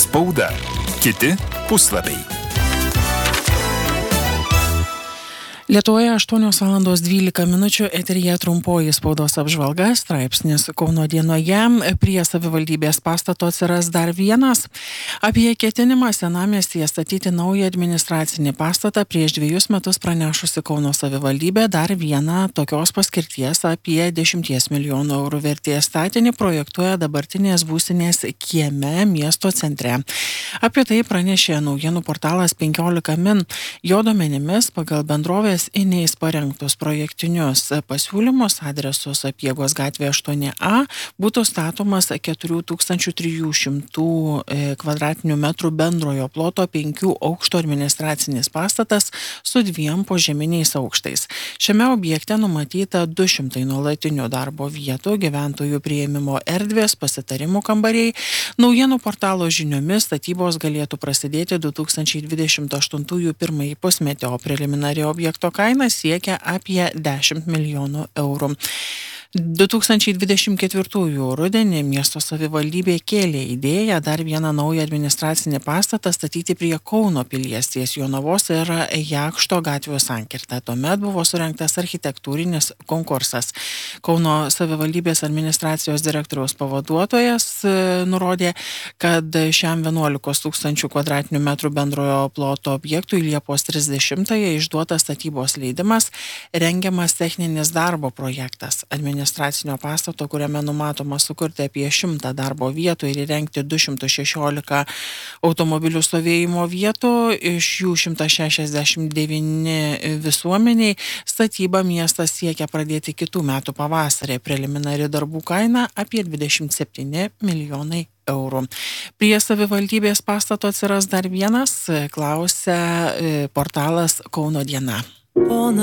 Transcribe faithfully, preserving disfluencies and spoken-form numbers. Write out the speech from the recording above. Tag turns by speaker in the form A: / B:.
A: Spauda. Kiti puslapiai.
B: Lietuvoje aštuonios valandos dvylika minučių, eteryje trumpoji spaudos apžvalga, straipsnis Kauno dienoje. Prie savivaldybės pastato atsiras dar vienas. Apie ketinimą senamiestyje statyti naują administracinį pastatą prieš dviejus metus pranešusi Kauno savivaldybė dar vieną tokios paskirties apie dešimties milijonų eurų vertės statinį projektuoja dabartinės būstinės kieme miesto centre. Apie tai pranešė naujienų portalas penkiolika min. Jo duomenimis pagal bendrovės Ineis parengtus projektinius pasiūlymus adresu Sapiegos gatvė aštuoni A būtų statomas keturių tūkstančių trijų šimtų kvadratinių metrų bendrojo ploto penkių aukštų administracinis pastatas su dviem požeminiais aukštais. Šiame objekte numatyta du šimtai nuolatinių darbo vietų, gyventojų priėmimo erdvės, pasitarimų kambariai. Naujienų portalo žiniomis statybos galėtų prasidėti du tūkstančiai dvidešimt aštuntųjų pirmąjį pusmetį, o preliminari objekto kaina siekia apie dešimt milijonų eurų. du tūkstančiai dvidešimt ketvirtųjų rudenį miesto savivaldybė kėlė idėją dar vieną naują administracinį pastatą statyti prie Kauno pilies ties Jonavos ir Jakšto gatvių sankirta. Tuomet buvo surengtas architektūrinis konkursas. Kauno savivaldybės administracijos direktoriaus pavaduotojas nurodė, kad šiam vienuolikos tūkstančių kvadratinių metrų bendrojo ploto objektui Liepos trisdešimtąją išduotas statybos leidimas, rengiamas techninis darbo projektas. Administracinio pastato, kuriame numatoma sukurti apie šimtą darbo vietų ir įrengti du šimtus šešiolika automobilių stovėjimo vietų, iš jų šimtas šešiasdešimt devyni visuomeniai. Statybą miestas siekia pradėti kitų metų pavasarį. Preliminari darbų kaina apie dvidešimt septyni milijonai eurų. Prie savivaldybės pastato atsiras dar vienas, klausia portalas Kauno diena.